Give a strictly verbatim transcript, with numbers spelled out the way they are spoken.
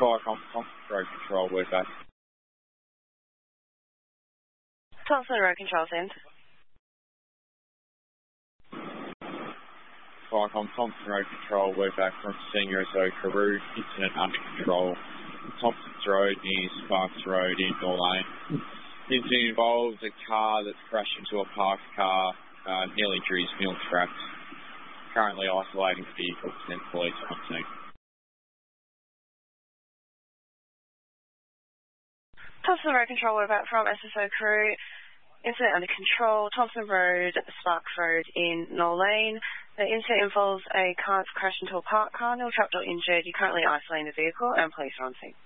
Fire Thompson Road Control, word back. Thompson Road Control, send. Fire Thompson Road Control, word back from Senior S O Carew, incident under control. Thompson's Road near Sparks Road in North Lane. Incident involves a car that's crashed into a parked car, uh, nearly drew his milk trapped. Currently isolating the vehicle, send police on scene. Thompson Road Control, word back from S S O Carew. Incident under control, Thompson Road, Sparks Road in Knoll Lane. The incident involves a car that's crashed into a parked car, no trapped or injured. You're currently isolating the vehicle and police are on scene.